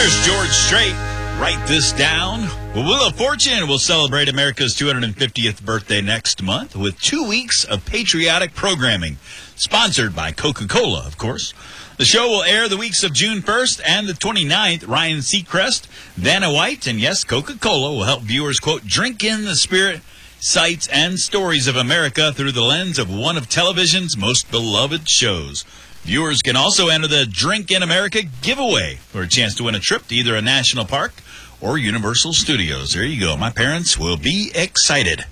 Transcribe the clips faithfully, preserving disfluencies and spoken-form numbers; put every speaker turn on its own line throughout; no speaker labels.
There's George Strait. Write this down. Well, Wheel of Fortune will celebrate America's two hundred fiftieth birthday next month with two weeks of patriotic programming, sponsored by Coca-Cola, of course. The show will air the weeks of June first and the twenty-ninth. Ryan Seacrest, Vanna White, and yes, Coca-Cola will help viewers, quote, drink in the spirit, sights, and stories of America through the lens of one of television's most beloved shows. Viewers can also enter the Drink in America giveaway for a chance to win a trip to either a national park or Universal Studios. There you go. My parents will be excited.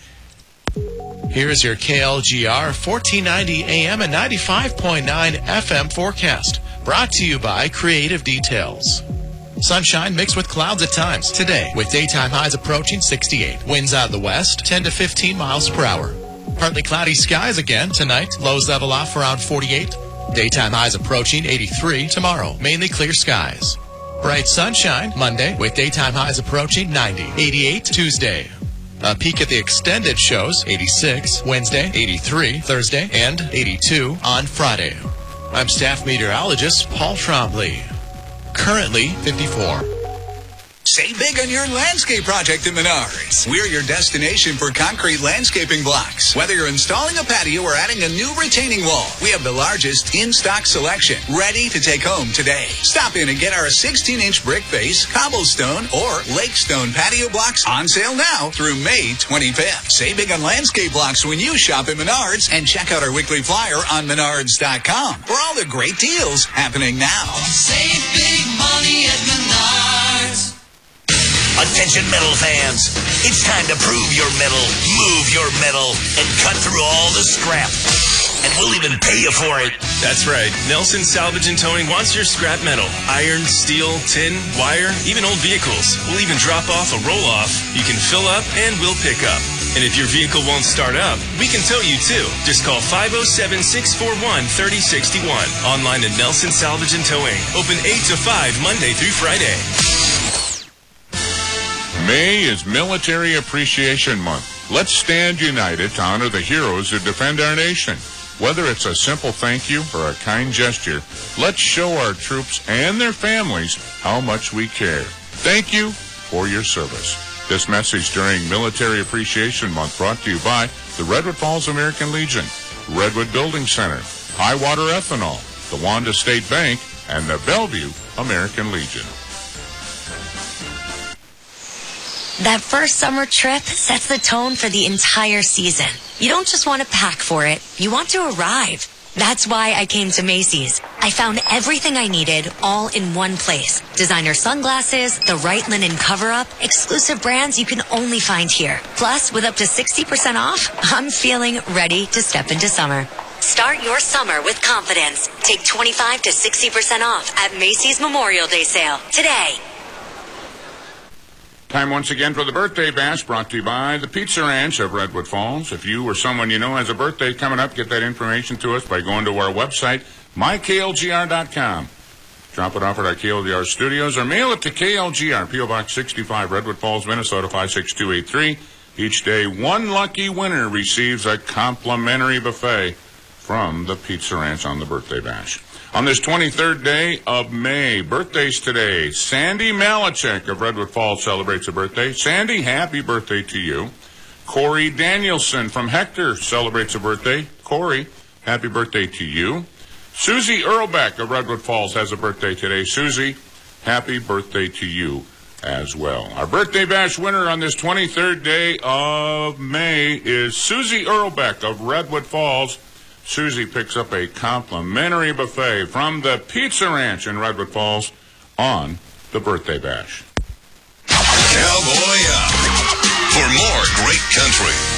Here's your K L G R fourteen ninety A M and ninety-five point nine F M forecast. Brought to you by Creative Details. Sunshine mixed with clouds at times today, with daytime highs approaching sixty-eight. Winds out of the west, ten to fifteen miles per hour. Partly cloudy skies again tonight. Lows level off around forty-eight. Daytime highs approaching eighty-three tomorrow. Mainly clear skies. Bright sunshine Monday, with daytime highs approaching ninety. eighty-eight Tuesday. A peek at the extended shows, eighty-six Wednesday, eighty-three Thursday, and eighty-two on Friday. I'm staff meteorologist Paul Trombley. Currently fifty-four.
Save big on your landscape project at Menards. We're your destination for concrete landscaping blocks. Whether you're installing a patio or adding a new retaining wall, we have the largest in-stock selection ready to take home today. Stop in and get our sixteen-inch brick base, cobblestone, or lake stone patio blocks on sale now through May twenty-fifth. Save big on landscape blocks when you shop at Menards, and check out our weekly flyer on menards dot com for all the great deals happening now.
Save big money at Menards.
Attention metal fans, it's time to prove your metal, move your metal, and cut through all the scrap. And we'll even pay you for it.
That's right. Nelson Salvage and Towing wants your scrap metal. Iron, steel, tin, wire, even old vehicles. We'll even drop off a roll-off you can fill up and we'll pick up. And if your vehicle won't start up, we can tow you too. Just call five oh seven, six four one, three oh six one. Online at Nelson Salvage and Towing. Open eight to five, Monday through Friday.
May is Military Appreciation Month. Let's stand united to honor the heroes who defend our nation. Whether it's a simple thank you or a kind gesture, let's show our troops and their families how much we care. Thank you for your service. This message during Military Appreciation Month brought to you by the Redwood Falls American Legion, Redwood Building Center, Highwater Ethanol, the Wanda State Bank, and the Bellevue American Legion.
That first summer trip sets the tone for the entire season. You don't just want to pack for it, you want to arrive. That's why I came to Macy's. I found everything I needed all in one place. Designer sunglasses, the right linen cover-up, exclusive brands you can only find here. Plus, with up to sixty percent off, I'm feeling ready to step into summer. Start your summer with confidence. Take twenty-five to sixty percent off at Macy's Memorial Day sale today.
Time once again for the Birthday Bash, brought to you by the Pizza Ranch of Redwood Falls. If you or someone you know has a birthday coming up, get that information to us by going to our website, my K L G R dot com. Drop it off at our K L G R studios or mail it to K L G R, P O Box sixty-five, Redwood Falls, Minnesota five six two eight three. Each day, one lucky winner receives a complimentary buffet from the Pizza Ranch on the Birthday Bash. On this twenty-third day of May, birthdays today. Sandy Malachek of Redwood Falls celebrates a birthday. Sandy, happy birthday to you. Corey Danielson from Hector celebrates a birthday. Corey, happy birthday to you. Susie Earlbeck of Redwood Falls has a birthday today. Susie, happy birthday to you as well. Our Birthday Bash winner on this twenty-third day of May is Susie Earlbeck of Redwood Falls. Susie picks up a complimentary buffet from the Pizza Ranch in Redwood Falls on the Birthday Bash.
Cowboy up for more great country.